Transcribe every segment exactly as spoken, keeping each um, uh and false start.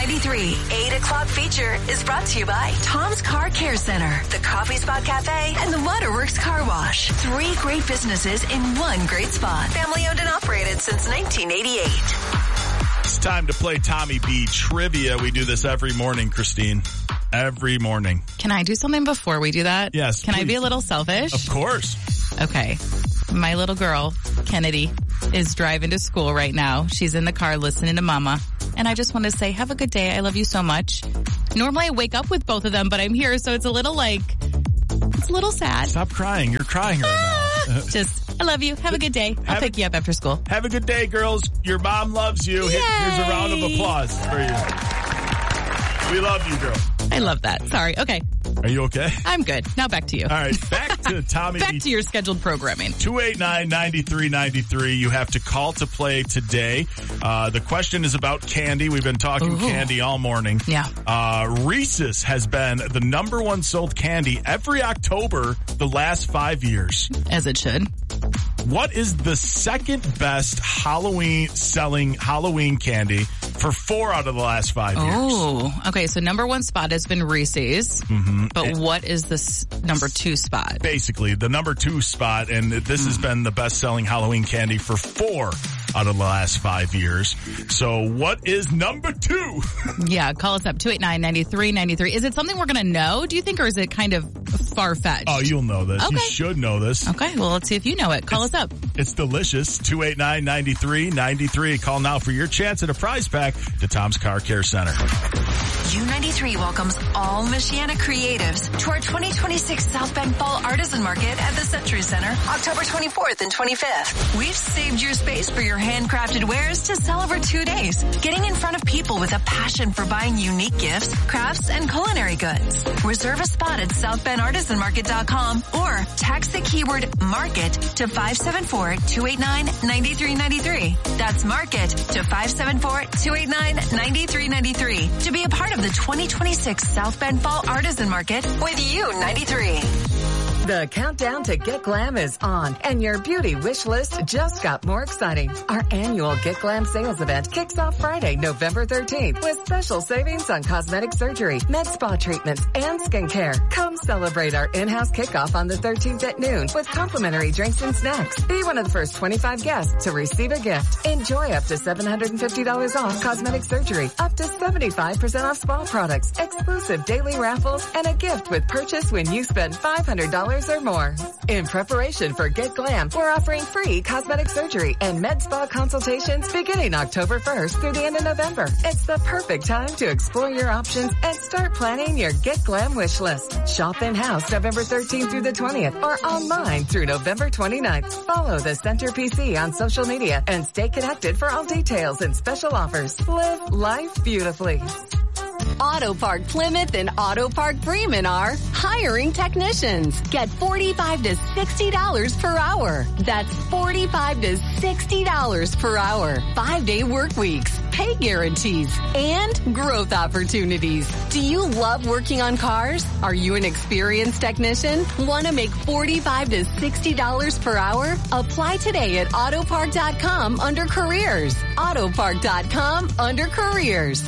ninety-three eight o'clock feature is brought to you by Tom's Car Care Center, the Coffee Spot Cafe, and the Waterworks Car Wash. Three great businesses in one great spot. Family owned and operated since nineteen eighty-eight. It's time to play Tommy B Trivia. We do this every morning, Christine. Every morning. Can I do something before we do that? Yes, Can please. I be a little selfish? Of course. Okay. My little girl, Kennedy, is driving to school right now. She's in the car listening to Mama. And I just want to say, have a good day. I love you so much. Normally I wake up with both of them, but I'm here, so it's a little like, it's a little sad. Stop crying. You're crying right now. Just, I love you. Have a good day. I'll Have pick a, you up after school. Have a good day, girls. Your mom loves you. Yay. Here's a round of applause for you. We love you, girl. I love that. Sorry. Okay. Are you okay? I'm good. Now back to you. All right. Back to Tommy. Back to your scheduled programming. two eight nine, nine three nine three. You have to call to play today. Uh, the question is about candy. We've been talking Ooh. candy all morning. Yeah. Uh, Reese's has been the number one sold candy every October the last five years. As it should. What is the second best Halloween selling Halloween candy for four out of the last five years? Oh, okay. So number one spot has been Reese's. Mm-hmm. But it, what is this number two spot? Basically, the number two spot, and this mm. has been the best selling Halloween candy for four out of the last five years. So what is number two? Yeah, call us up, two eight nine, nine three nine three. Is it something we're going to know, do you think, or is it kind of far-fetched? Oh, you'll know this. Okay. You should know this. Okay, well, let's see if you know it. Call it's, us up. It's delicious. two eight nine, nine three nine three. Call now for your chance at a prize pack to Tom's Car Care Center. U ninety-three welcomes all Michiana creatives to our twenty twenty-six South Bend Fall Artisan Market at the Century Center, October twenty-fourth and twenty-fifth. We've saved your space for your handcrafted wares to sell over two days, getting in front of people with a passion for buying unique gifts, crafts, and culinary goods. Reserve a spot at south bend artisan market dot com or text the keyword market to five seven four, two eight nine, nine three nine three. That's market to five seven four, two eight nine, nine three nine three to be a part of the twenty twenty-six South Bend Fall Artisan Market with U ninety-three. The countdown to Get Glam is on, and your beauty wish list just got more exciting. Our annual Get Glam sales event kicks off Friday, November thirteenth, with special savings on cosmetic surgery, med spa treatments, and skincare. Come celebrate our in-house kickoff on the thirteenth at noon with complimentary drinks and snacks. Be one of the first twenty-five guests to receive a gift. Enjoy up to seven hundred fifty dollars off cosmetic surgery, up to seventy-five percent off spa products, exclusive daily raffles, and a gift with purchase when you spend five hundred dollars or more. In preparation for Get Glam, we're offering free cosmetic surgery and med spa consultations beginning October first through the end of November. It's the perfect time to explore your options and start planning your Get Glam wish list. Shop in-house November thirteenth through the twentieth or online through November twenty-ninth. Follow the Center P C on social media and stay connected for all details and special offers. Live life beautifully. Auto Park Plymouth and Auto Park Bremen are hiring technicians. Get forty-five to sixty dollars per hour. That's forty-five to sixty dollars per hour. Five-day work weeks, pay guarantees, and growth opportunities. Do you love working on cars? Are you an experienced technician? Want to make forty-five to sixty dollars per hour? Apply today at auto park dot com under careers. auto park dot com under careers.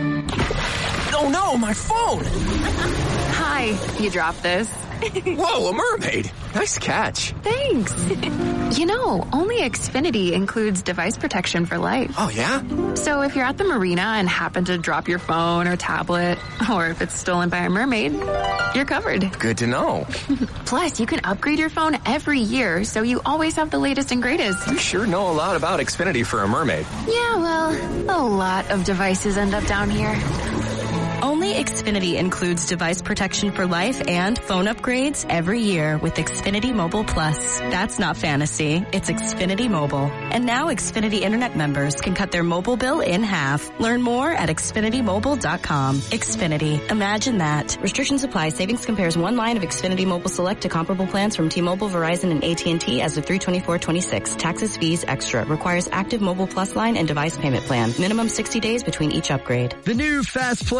Oh no, my phone! Hi, you dropped this. Whoa, a mermaid! Nice catch. Thanks. You know, only Xfinity includes device protection for life. Oh, yeah? So if you're at the marina and happen to drop your phone or tablet, or if it's stolen by a mermaid, you're covered. Good to know. Plus, you can upgrade your phone every year, so you always have the latest and greatest. You sure know a lot about Xfinity for a mermaid. Yeah, well, a lot of devices end up down here. Only Xfinity includes device protection for life and phone upgrades every year with Xfinity Mobile Plus. That's not fantasy. It's Xfinity Mobile. And now Xfinity Internet members can cut their mobile bill in half. Learn more at xfinity mobile dot com. Xfinity. Imagine that. Restrictions apply. Savings compares one line of Xfinity Mobile Select to comparable plans from T-Mobile, Verizon, and A T and T as of three twenty-four twenty-six. Taxes, fees, extra. Requires active Mobile Plus line and device payment plan. Minimum sixty days between each upgrade. The new Fast Play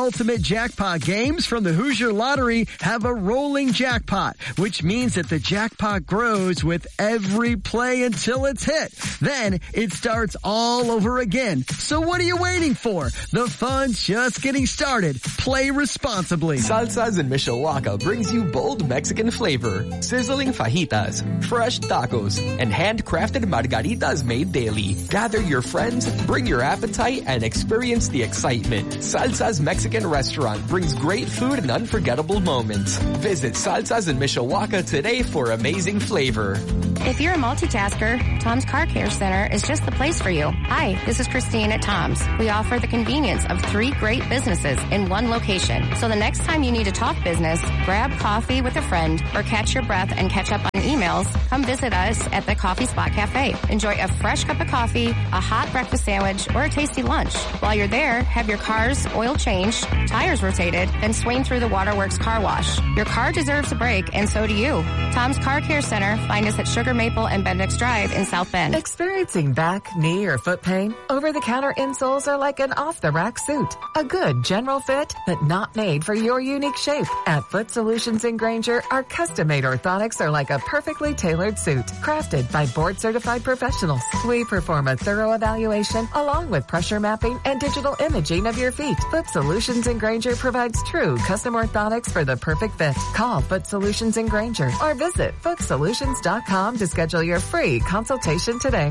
ultimate jackpot games from the Hoosier Lottery have a rolling jackpot, which means that the jackpot grows with every play until it's hit. Then it starts all over again. So what are you waiting for? The fun's just getting started. Play responsibly. Salsas in Mishawaka brings you bold Mexican flavor, sizzling fajitas, fresh tacos, and handcrafted margaritas made daily. Gather your friends, bring your appetite, and experience the excitement. Salsa's Mexican restaurant brings great food and unforgettable moments. Visit Salsas in Mishawaka today for amazing flavor. If you're a multitasker, Tom's Car Care Center is just the place for you. Hi, this is Christine at Tom's. We offer the convenience of three great businesses in one location. So the next time you need to talk business, grab coffee with a friend, or catch your breath and catch up on emails, come visit us at the Coffee Spot Cafe. Enjoy a fresh cup of coffee, a hot breakfast sandwich, or a tasty lunch. While you're there, have your car's oil changed, tires rotated, then swing through the Waterworks car wash. Your car deserves a break, and so do you. Tom's Car Care Center. Find us at Sugar Maple and Bendix Drive in South Bend. Experiencing back, knee, or foot pain? Over-the-counter insoles are like an off-the-rack suit. A good general fit, but not made for your unique shape. At Foot Solutions in Granger, our custom-made orthotics are like a perfectly tailored suit, crafted by board-certified professionals. We perform a thorough evaluation along with pressure mapping and digital imaging of your feet. Foot Solutions in Granger provides true custom orthotics for the perfect fit. Call Foot Solutions in Granger or visit foot solutions dot com to schedule your free consultation today.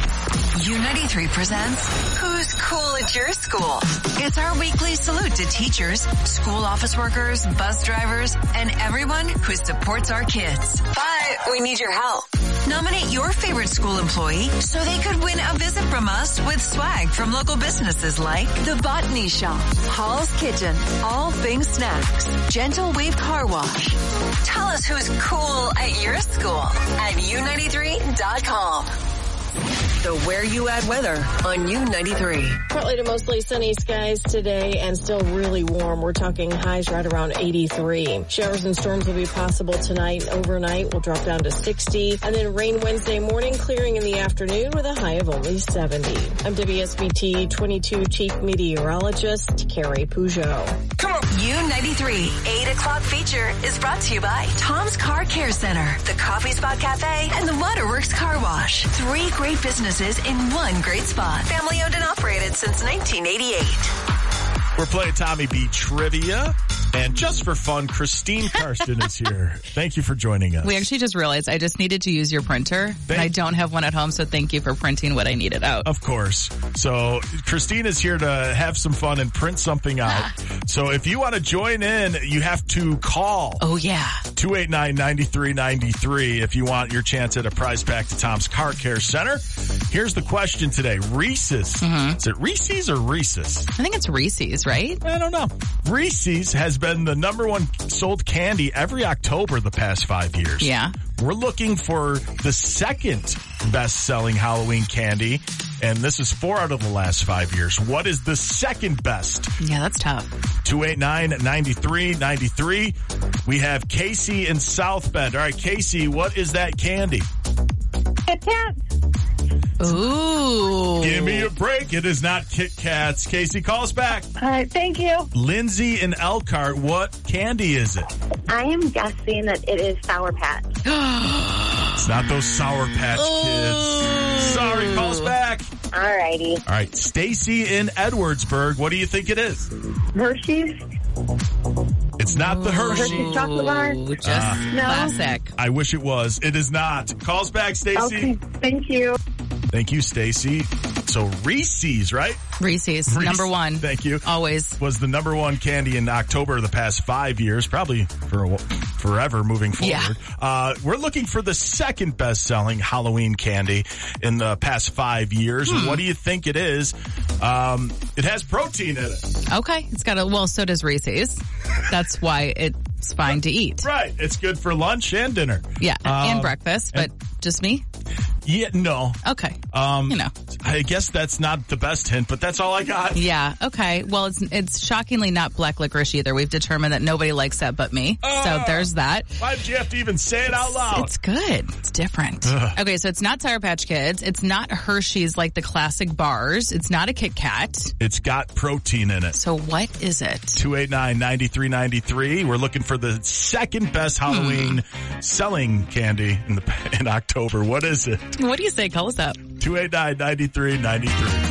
U ninety-three presents Who's Cool at Your School? It's our weekly salute to teachers, school office workers, bus drivers, and everyone who supports our kids. But we need your help. Nominate your favorite school employee so they could win a visit from us with swag from local businesses like The Botany Shop, Hall's Kitchen, All Things Snacks, Gentle Wave Car Wash. Tell us who's cool at your school at U ninety-three dot com. The Where You At weather on U ninety-three. Partly to mostly sunny skies today and still really warm. We're talking highs right around eighty-three. Showers and storms will be possible tonight. Overnight will drop down to sixty. And then rain Wednesday morning, clearing in the afternoon with a high of only seventy. I'm W S B T twenty-two Chief Meteorologist Carrie Peugeot. Come on. U ninety-three eight o'clock feature is brought to you by Tom's Car Care Center, the Coffee Spot Cafe, and the Waterworks Car Wash. Three great businesses in one great spot. Family owned and operated since nineteen eighty-eight. We're playing Tommy B Trivia. And just for fun, Christine Karsten is here. Thank you for joining us. We actually just realized I just needed to use your printer. Thank- and I don't have one at home, so thank you for printing what I needed out. Of course. So Christine is here to have some fun and print something out. So if you want to join in, you have to call. Oh, yeah. two eight nine, nine three nine three if you want your chance at a prize pack to Tom's Car Care Center. Here's the question today. Reese's. Mm-hmm. Is it Reese's or Reese's? I think it's Reese's, right? I don't know. Reese's has been the number one sold candy every October the past five years. Yeah. We're looking for the second best-selling Halloween candy, and this is four out of the last five years. What is the second best? Yeah, that's tough. two eight nine, nine three nine three. We have Casey in South Bend. All right, Casey, what is that candy? Kit Kat. Ooh. Give me a break. It is not Kit Kats. Casey, call us back. All right, thank you. Lindsay in Elkhart, what candy is it? I am guessing that it is Sour Patch. It's not those Sour Patch Kids. Sorry, call us back. All righty. All right, Stacy in Edwardsburg, what do you think it is? Hershey's. It's not the Hershey. Hershey's chocolate bar. Just uh, no. Classic. I wish it was. It is not. Call us back, Stacy. Okay, thank you. Thank you, Stacy. So Reese's, right? Reese's, Reese, number one. Thank you. Always. Was the number one candy in October of the past five years, probably for a, forever moving forward. Yeah. Uh, we're looking for the second best-selling Halloween candy in the past five years. Hmm. What do you think it is? Um, it has protein in it. Okay. It's got a, well, so does Reese's. That's why it's fine to eat. Right. It's good for lunch and dinner. Yeah, um, and breakfast, but and, just me? Yeah, no. Okay. Um, you know. I guess that's not the best hint, but that's all I got. Yeah, okay. Well, it's it's shockingly not black licorice either. We've determined that nobody likes that but me. Oh, so there's that. Why did you have to even say it out loud? It's good. It's different. Ugh. Okay, so it's not Sour Patch Kids. It's not Hershey's like the classic bars. It's not a Kit Kat. It's got protein in it. So what is it? two eight nine, nine three nine three. We're looking for the second best Halloween hmm. selling candy in the in October. What is it? What do you say? Call us up. two eight nine, nine three nine three.